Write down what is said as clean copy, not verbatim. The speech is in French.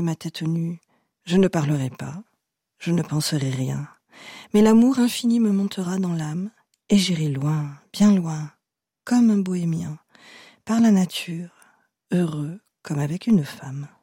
ma tête nue. Je ne parlerai pas, je ne penserai rien. Mais l'amour infini me montera dans l'âme, et j'irai loin, bien loin, comme un bohémien, par la nature, heureux comme avec une femme.